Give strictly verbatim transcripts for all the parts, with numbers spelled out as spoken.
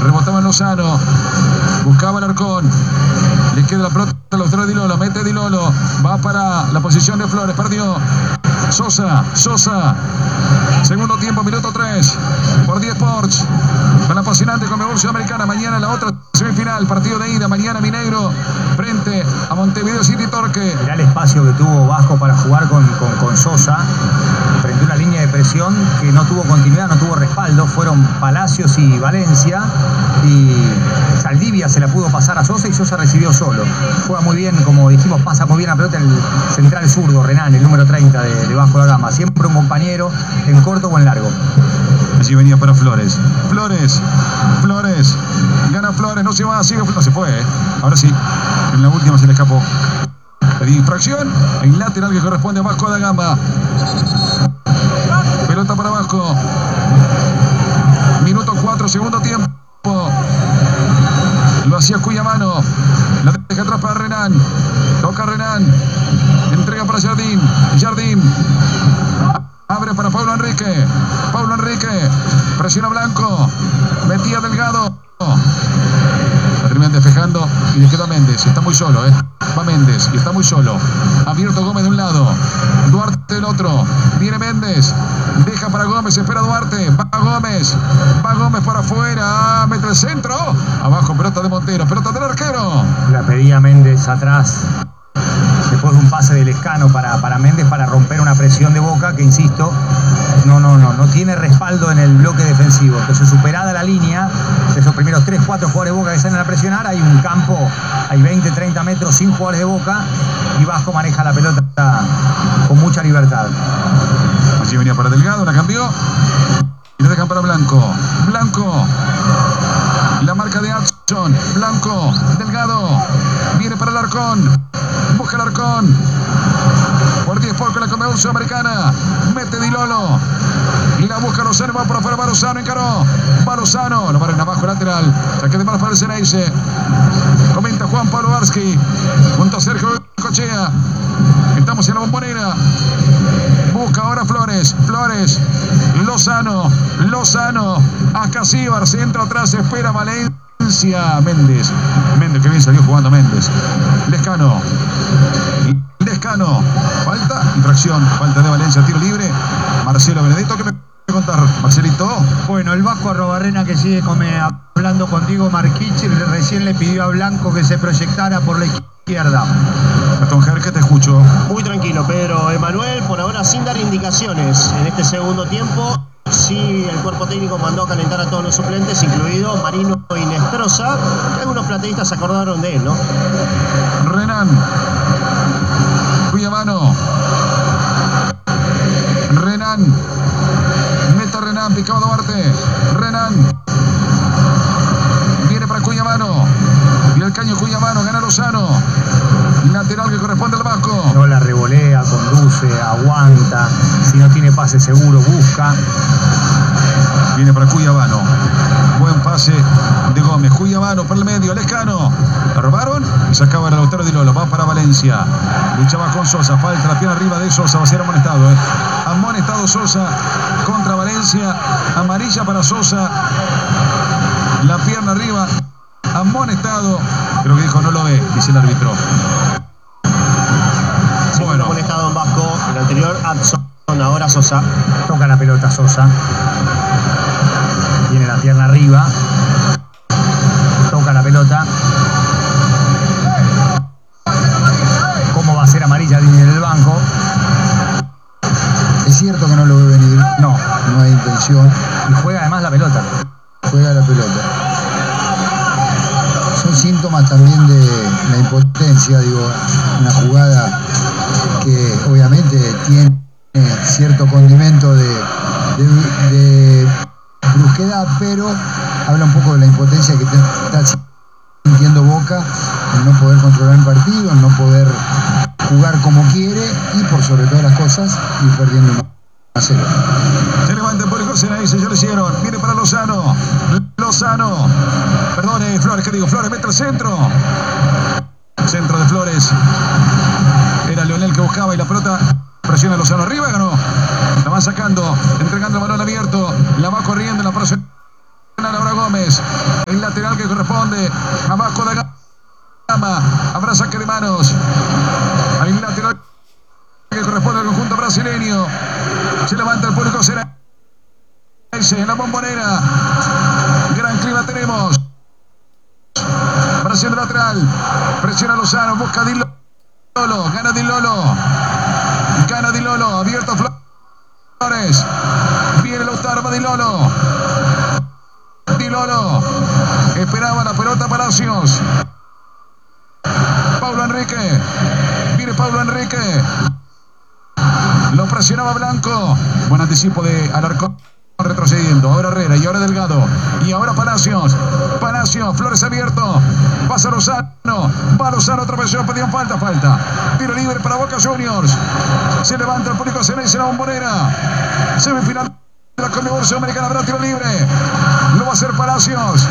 rebotaba en Lozano, buscaba el Arcón, le queda la pelota a los tres de Di Lolo, mete Di Lolo, va para la posición de Flores, perdió Sosa, Sosa, segundo tiempo, minuto tres, por diez Sports, con la apasionante Conmebol Sudamericana. Mañana la otra semifinal, partido de ida, mañana Minegro frente a Montevideo City Torque. Mirá el espacio que tuvo Vasco para jugar con, con, con Sosa, frente a una línea de presión que no tuvo continuidad, no tuvo respaldo, fueron Palacios y Valencia, y Saldivia se la pudo pasar a Sosa y Sosa recibió solo. Juega muy bien, como dijimos, pasa muy bien la pelota el central zurdo, Renan, el número treinta de, de Vasco da Gama, siempre un compañero en corto o en largo. Allí venía para Flores, Flores, Flores, gana Flores, no se va, sigue, no se fue, ¿eh? Ahora sí, en la última se le escapó. Pedí infracción en lateral que corresponde a Vasco da Gama. Pelota para Vasco. Minuto cuatro, segundo tiempo. Lo hacía Cuyamano. La deja atrás para Renan. Toca Renan. Entrega para Jardín. Jardín. Abre para Pablo Enrique. Pablo Enrique. Presiona Blanco. Metía Delgado. La terminan despejando y le queda Méndez. Está muy solo, ¿eh? Va Méndez y está muy solo. Abierto Gómez de un lado. Duarte del otro. Viene Méndez. Deja para Gómez. Espera Duarte. Va Gómez. Va Gómez para afuera. Ah, mete el centro. Abajo, pelota de Montero. Pelota del arquero. La pedía Méndez atrás. Después de un pase del Lescano para, para Méndez para romper una presión de Boca que, insisto, no, no, no, no tiene respaldo en el bloque defensivo. Entonces, superada la línea, de esos primeros tres, cuatro jugadores de Boca que salen a presionar, hay un campo, hay veinte, treinta metros sin jugadores de Boca y Vasco maneja la pelota con mucha libertad. Allí venía para Delgado, la cambió y le dejan para Blanco. Blanco. La marca de Adson. Blanco. Delgado. Viene para el Arcón. Busca el Arcón. Por diez por con la Conmebol Sudamericana. Mete Di Lolo. Y la busca Lozano. Va por afuera. Va Lozano. Encaró. Va Lozano. Lo paran abajo lateral. Saque de manos para el Ceneice. Comenta Juan Pablo Varsky. Junto a Sergio Cochea. Estamos en la Bombonera. Busca ahora Flores. Flores. Lozano. Lozano. Ascasíbar. Centro atrás. Espera Valencia. Méndez. Méndez, que bien salió jugando Méndez. Lescano. Lescano. Falta. Infracción. Falta de Valencia. Tiro libre. Marcelo Benedetto. ¿Qué me contar, Marcelito? Bueno, el Vasco Arrobarrena que sigue come, hablando contigo, Marquich, recién le pidió a Blanco que se proyectara por la izquierda. Gastón Jerque, te escucho. Muy tranquilo, Pedro Emanuel, por ahora sin dar indicaciones en este segundo tiempo. Sí, el cuerpo técnico mandó a calentar a todos los suplentes, incluido Marino y Nestroza. Algunos plateístas se acordaron de él, ¿no? Renan. Cuyamano. Renan. Meta Renan, picaba Duarte. Renan. Viene para Cuyamano. Y el caño Cuyamano, gana Lozano. Lateral que corresponde al Vasco. No la revolea, conduce, aguanta. Si no tiene pase seguro, busca. Viene para Cuyamano. Buen pase de Gómez. Cuyamano para el medio. Lescano. La robaron y sacaba el Lautaro Di Lolo. Va para Valencia. Luchaba con Sosa. Falta la pierna arriba de Sosa. Va a ser amonestado. ¿eh? Amonestado Sosa contra Valencia. Amarilla para Sosa. La pierna arriba. Amonestado. Creo que dijo no lo ve, dice el árbitro. Bueno, amonestado en Vasco. El anterior Adson. Ahora Sosa. Toca la pelota Sosa. Tiene la pierna arriba. Toca la pelota. ¿Cómo va a ser amarilla en el banco? Es cierto que no lo ve venir. No. No hay intención. Y juega además la pelota. Juega la pelota. Son síntomas también de la impotencia, digo, una jugada que obviamente tiene cierto condimento de, de, de brusquedad, pero habla un poco de la impotencia que está sintiendo Boca, en no poder controlar el partido, en no poder jugar como quiere y por sobre todas las cosas ir perdiendo uno a cero. Se levanta el público Ceneice, ya lo hicieron. Viene para Lozano. Lozano. Perdone, Flores, ¿qué digo? Flores, mete el centro. Centro de Flores. Era Leonel que buscaba y la pelota presiona a Lozano arriba, ganó. La van sacando, entregando el balón abierto. La va corriendo, la presiona ahora Gómez. El lateral que corresponde a Vasco da Gama. Habrá saque de manos. Hay un lateral que corresponde al conjunto brasileño. Se levanta el público será en la Bombonera. Gran clima tenemos. Brasil lateral. Presiona Lozano. Busca Di Lolo. Gana Di Lolo. Gana Di Lolo. Abierto Flores. Viene Lautaro para Di Lolo. Di Lolo. Esperaba la pelota Palacios. Paulo Enrique. Viene Paulo Enrique. Lo presionaba Blanco. Buen anticipo de Alarcón. Retrocediendo. Ahora Herrera y ahora Delgado. Y ahora Palacios. Palacios. Flores abierto. Pasa Lozano. Va Lozano otra vez. Pedían falta. Falta. Tiro libre para Boca Juniors. Se levanta el público Ceneice en la Bombonera. Semifinal de la Conmebol Sudamericana. Habrá tiro libre. Lo va a hacer Palacios.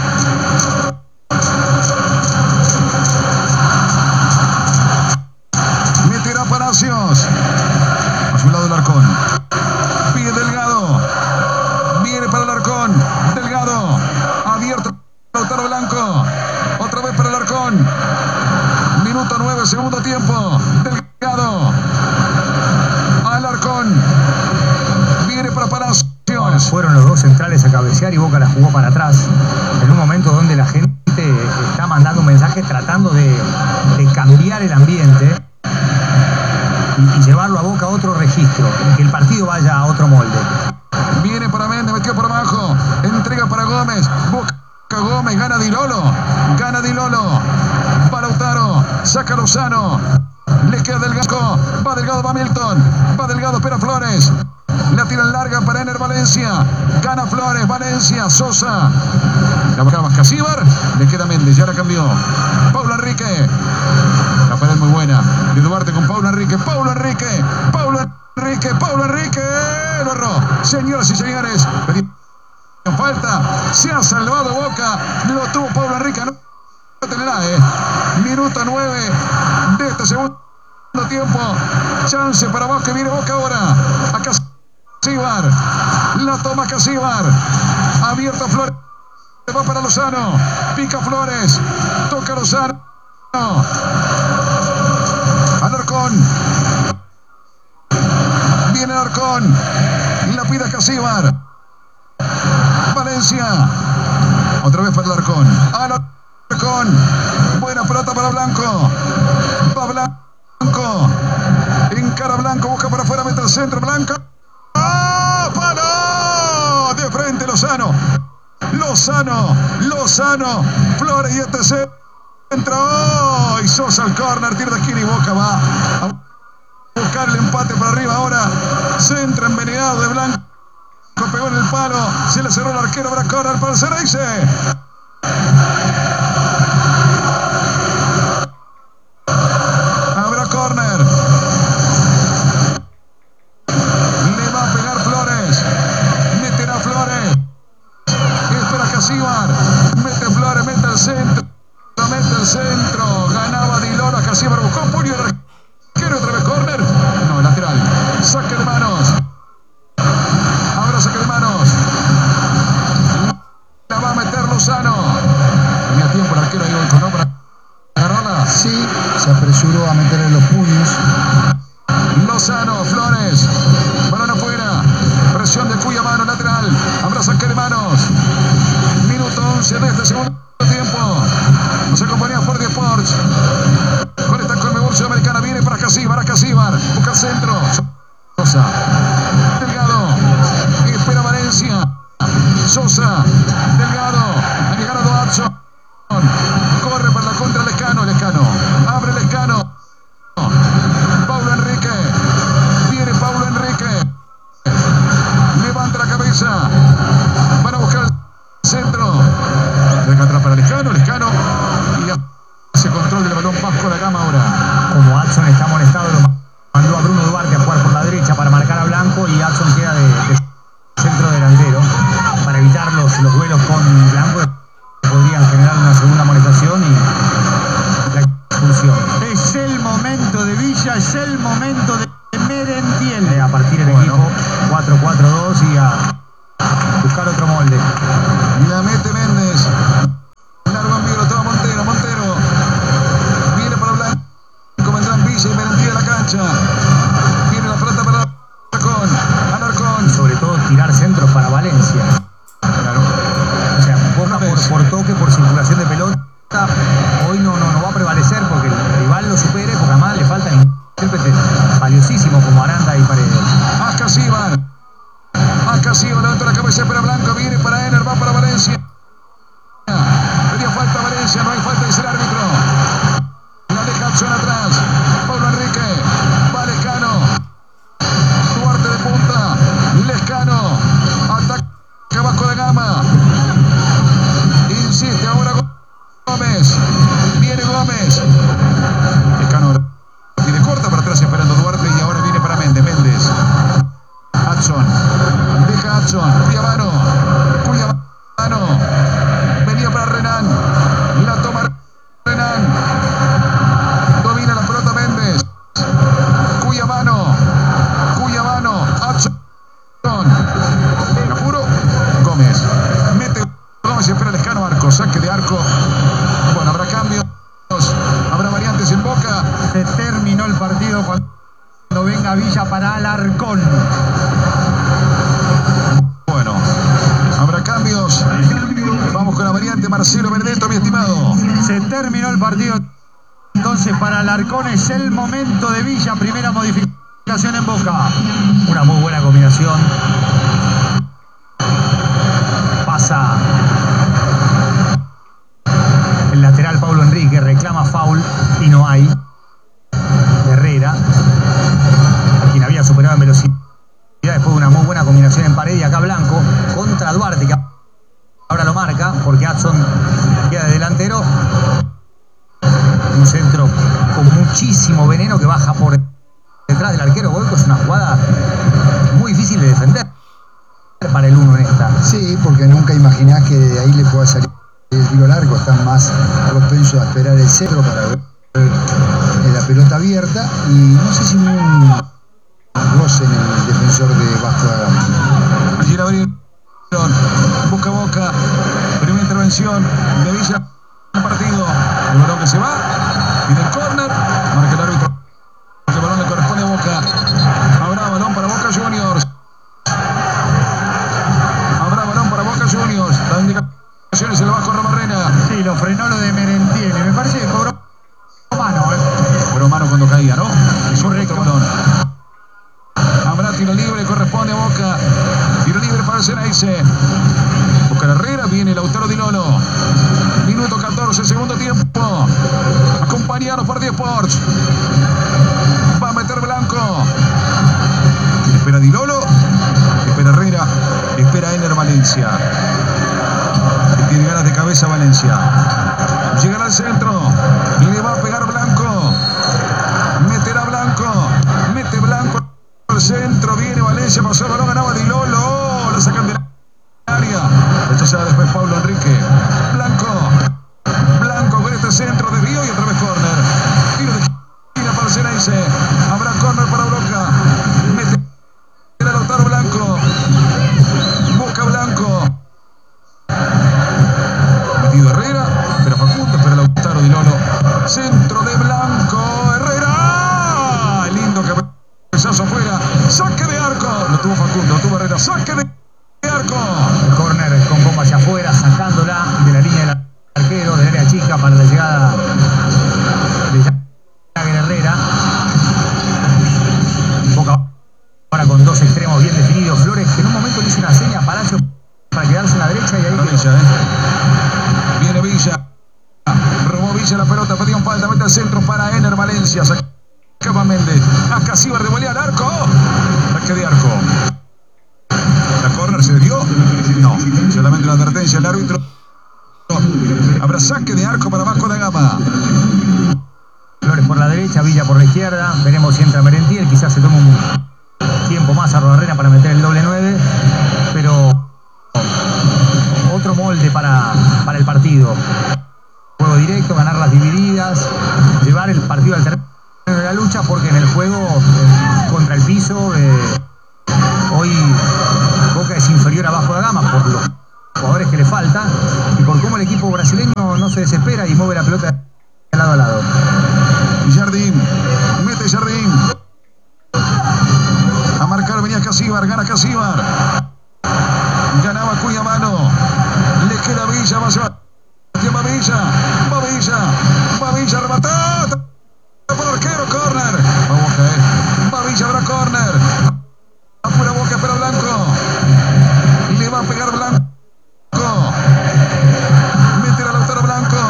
Meterá Palacios. A su lado el Alarcón. Pide Delgado. Viene para el Alarcón. Delgado. Abierto. Lautaro Blanco. Otra vez para el Alarcón. Minuto nueve, segundo tiempo. Delgado. Alarcón. Viene para Palacios. Fueron los dos centrales a cabecear y Boca la jugó para atrás. En un momento donde la gente está mandando un mensaje tratando de, de cambiar el ambiente y, y llevarlo a Boca a otro registro. Que el partido vaya a otro molde. Viene para Méndez, metió por abajo. Entrega para Gómez. Busca Gómez, gana Di Lolo. Gana Di Lolo. Para Lautaro. Saca Lozano. Le queda Delgado. Va Delgado, va Milton. Va Delgado, espera Flores. La tiran larga para Ener Valencia. Gana Flores, Valencia, Sosa. La bajaba Casíbar. Le queda Méndez, ya la cambió. Paulo Enrique. La pared muy buena. De Duarte con Paulo Enrique. Paulo Enrique. Paulo Enrique. Paulo Enrique. Lo erró. Señoras y señores. En falta. Se ha salvado Boca. Lo tuvo Paulo Enrique. No, no tendrá, eh. Minuto nueve de este segundo tiempo. Chance para Boca. Viene Boca ahora. Acá Casíbar. La toma Casíbar. Abierto Flores. Va para Lozano. Pica Flores. Toca Lozano. Alarcón. Viene Alarcón. La pide Casíbar. Valencia. Otra vez para Alarcón. Alarcón. Buena pelota para Blanco. Va Blanco. Encara Blanco. Busca para afuera. Mete al centro. Blanco. ¡Ah! ¡Palo! De frente Lozano. Lozano. Lozano. Flores y este centro. ¡Oh! Y Sosa al córner. Tiro de esquina y Boca va a buscar el empate para arriba ahora. Centro envenenado de Blanco. Pegó en el palo. Se le cerró el arquero. Habrá córner para el Ceneice. Habrá córner. Le va a pegar Flores. Meterá Flores. Espera Casíbar. Mete Flores. Mete al centro. Mete al centro. Ganaba Di Lolo. Casíbar buscó un puño de arquero. Otra vez córner. No, lateral. Saque de manos. Ahora saque de manos. La va a meter Lozano. Tenía tiempo el arquero ahí, ¿no? Para agarrarla. Sí, se apresuró a meterle los puños. Lozano, Flores. Balón afuera. Presión de Cuya, mano lateral. Habrá saque de manos. Minuto once de este segundo tiempo. Nos acompaña Ford Sports. Con esta Conmebol Sudamericana viene para Casíbar. A Casíbar. Busca el centro. Sosa. Delgado. Espera Valencia. Sosa. Delgado. Ha llegado Adson. Corre para la contra Lescano. Lescano. Abre Lescano. Paulo Enrique. Viene Paulo Enrique. Levanta la cabeza. Van a buscar el centro. Deja atrás para Lescano. Lescano. Y hace control del balón Vasco da Gama ahora. Como Adson está molestado, lo mandó a Bruno Duarte a jugar por la derecha para marcar a Blanco y Adson queda de, de centro delantero para evitar los, los duelos con Blanco que podrían generar una segunda amonestación y la falta Valencia, no hay falta, dice el árbitro. La deja Hudson atrás. Paulo Enrique. Va Lescano. Duarte de punta. Lescano. Ataca Vasco da Gama. Insiste ahora Gómez. Viene Gómez. Lescano tiene corta para atrás esperando Duarte y ahora viene para Méndez. Méndez. Hudson. Deja Hudson. Cuyabano. Cuyabano. Venía para Renan. La toma Renan. Domina la pelota Méndez. Cuyabano. Cuyabano. Hudson. En apuro. Gómez. Mete Gómez y espera Lescano. Arco. Saque de arco. Bueno, habrá cambios. Habrá variantes en Boca. Se terminó el partido cuando venga Villa para Alarcón. Bueno, habrá cambios. Vamos con la variante Marcelo Benedetto, mi estimado. Se terminó el partido. Entonces para Alarcón es el momento de Villa. Primera modificación en Boca. Una muy buena combinación. Pasa el lateral Paulo Enrique, reclama foul y no hay. Herrera, quien había superado en velocidad después de una muy buena combinación en pared, y acá Blanco contra Duarte, que ahora lo marca porque Hudson queda de delantero. Un centro con muchísimo veneno que baja por detrás del arquero Goico. Es una jugada muy difícil de defender para el uno en esta. Sí, porque nunca imaginás que de ahí le pueda salir el tiro largo. Están más propensos a esperar el centro para ver la pelota abierta, y no sé si un roce en el defensor de Vasco da Gama. Allí la abrieron. Boca a Boca. Primera intervención de Villa. Un partido. El balón que se va. Pide el córner. Marca el árbitro. El balón le corresponde a Boca. Habrá balón para Boca Juniors. Habrá balón para Boca Juniors. La indicación es el bajo Romarrena. Sí, lo frenó lo de Merentiel. Me parece que cobró mano, ¿eh? Pero mano cuando caía, ¿no? Es un recto balón. Habrá tiro libre, corresponde a Boca. Tiro libre para el Ceneice. Boca Herrera, viene Lautaro Di Lolo. Minuto catorce, segundo tiempo. Acompañados por diez Sports. Va a meter Blanco. Espera Di Lolo. Espera Herrera. Espera Ener Valencia. Tiene ganas de cabeza Valencia. Llegará al centro. Le va a pegar Blanco. Meterá Blanco. Mete Blanco al centro. Viene Valencia. Pasó el balón. Ganaba Di Lolo. Lo sacan de la área. Rechazada después Paulo Enrique. Blanco. Blanco con este centro. Desvío y otra vez córner. Tiro de esquina para el Ceneice. Habrá córner para Boca. Mete el Lautaro Blanco. Boca Blanco. Metido Herrera, pero Facundo, espera Lautaro Di Lolo. Centro de Blanco, Herrera. Lindo cabezazo afuera. Saque de arco. Lo tuvo Facundo, lo tuvo Herrera. Saque de arco. El córner con bomba hacia afuera, sacándola de la línea del arquero, del área chica para la llegada de Jagger Herrera. Boca ahora con dos extremos bien definidos. Flores, que en un momento le hizo una seña a Palacio para quedarse en la derecha, y ahí Villa, ¿eh? Viene Villa. Robó Villa la pelota, pedía un falta, mete al centro para Ener Valencia. Sacaba Méndez. Acá Cibar de volea al arco. Saque de arco. ¿La córner se dio? No. Solamente una advertencia del árbitro. Habrá saque de arco para Vasco da Gama. Flores por la derecha, Villa por la izquierda. Veremos si entra Merentiel. Quizás se tome un tiempo más a Rodarrena para meter el doble nueve. Pero otro molde para, para el partido. Juego directo, ganar las divididas, llevar el partido al terreno de la lucha, porque en el juego eh, contra el piso eh, hoy Boca es inferior a Vasco da Gama por los jugadores que le faltan y por cómo el equipo brasileño no se desespera y mueve la pelota de lado a lado. Jardín, mete Jardín. A marcar venía Casíbar, gana Casíbar. Ganaba Cuyamano. Le queda Villa, va a llevar. Va Villa, va Villa, va Villa, rematada. Por arquero, córner. Va Boca, eh. Va Villa, habrá córner. Afuera Boca, espera Blanco. Le va a pegar Blanco. Mete a Lautaro Blanco.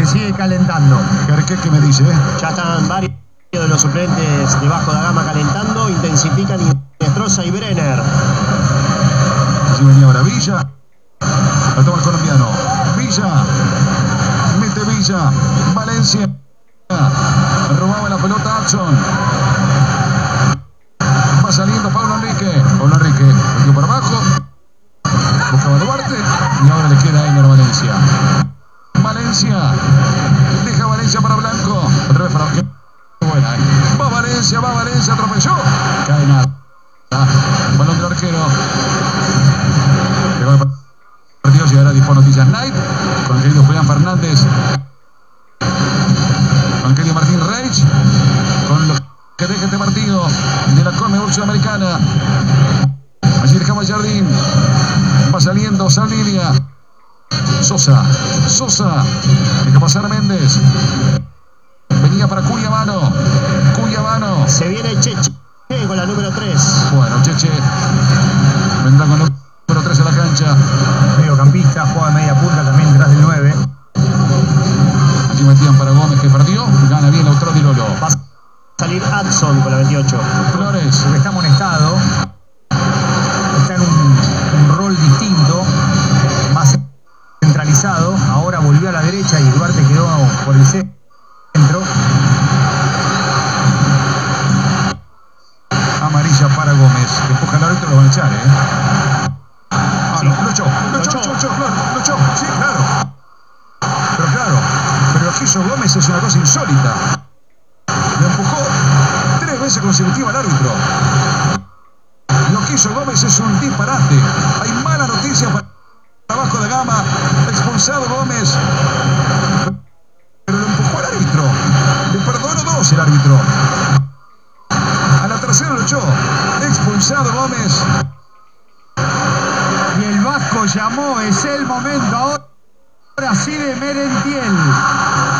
que sigue calentando. Garqué, ¿qué me dice? Ya están varios de los suplentes de Vasco da Gama calentando, intensifican Inestrosa y Brenner. Así venía ahora Villa. La toma el colombiano. Villa. Mete Villa. Valencia. Robaba la pelota Adson. Va saliendo Pablo Enrique. Pablo Enrique metió por abajo. Buscaba Duarte. Y ahora le queda a Ener Valencia. Valencia. Deja Valencia para Blanco. Otra vez para Blanco. Buena, ¿eh? Va Valencia, va Valencia. Atropelló. Cae nada. Balón del arquero. Llegó el partido. Llegará Dispo Noticias Night. Con el querido Julián Fernández. Con el querido Martín Reich. Con lo que deja este partido de la Conmebol Sudamericana. Allí dejamos el Jardín. Va saliendo Saldivia. Sosa. Sosa. Deja pasar a Méndez. Venía para Cuyabano. Cuyabano. Se viene Cheche con la número tres. Bueno, Cheche vendrá con la número tres a la cancha. Mediocampista, juega de media punta también detrás del nueve. Allí metían para Gómez, que perdió. Gana bien Lautaro Di Lolo. Va a salir Adson con la veintiocho. Flores. Porque está amonestado. Está en un, un rol distinto. Más centralizado. Ahora volvió a la derecha y Duarte quedó por el centro. Amarilla para Gómez. Que empuja al árbitro, lo van a echar, ¿eh? Ah, Sí. no, lo echó, lo echó, Lo lo echó, claro, lo echó, sí, claro. Pero claro, pero lo que hizo Gómez es una cosa insólita. Lo empujó tres veces consecutivas al árbitro. Lo que hizo Gómez es un disparate. Hay mala noticia para Vasco da Gama. Expulsado Gómez. Pero lo empujó al árbitro. Le perdonó dos el árbitro. A la tercera lo echó. Expulsado Gómez. Y el Vasco llamó, es el momento ahora sí de Merentiel.